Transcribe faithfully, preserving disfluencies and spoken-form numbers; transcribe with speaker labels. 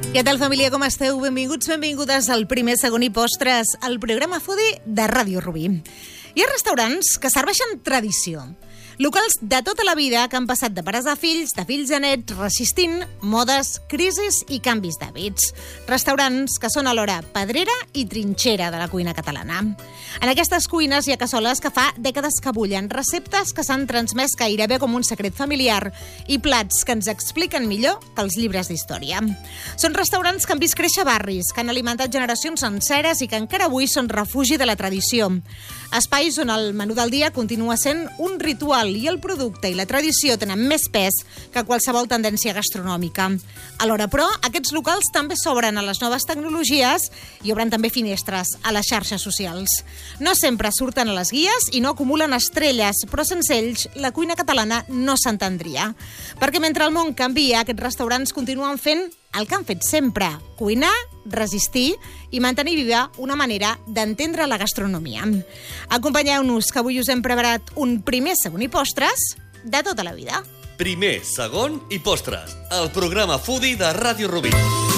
Speaker 1: Què tal, família? Com esteu? Benvinguts, benvingudes al primer, segon i postres, al programa Foodie de Ràdio Rubí. Hi ha restaurants que serveixen tradició. Locals de tota la vida que han passat de pares a fills, de fills a nets, resistint modes, crisis i canvis d'hàbits. Restaurants que són alhora pedrera i trinxera de la cuina catalana. En aquestes cuines hi ha cassoles que fa dècades que bullen, receptes que s'han transmès gairebé com un secret familiar i plats que ens expliquen millor que els llibres d'història. Són restaurants que han vist créixer barris, que han alimentat generacions senceres i que encara avui són refugi de la tradició. Espais on el menú del dia continua sent un ritual i el producte i la tradició tenen més pes que qualsevol tendència gastronòmica. Alhora, però, aquests locals també s'obren a les noves tecnologies i obren també finestres a les xarxes socials. No sempre surten a les guies i no acumulen estrelles, però sense ells la cuina catalana no s'entendria. Perquè mentre el món canvia, aquests restaurants continuen fent el que han fet sempre: cuinar, resistir i mantenir viva una manera d'entendre la gastronomia. Acompanyeu-nos, que avui us hem preparat un primer, segon i postres de tota la vida.
Speaker 2: Primer, segon i postres, el programa Foodie de Ràdio Rubí.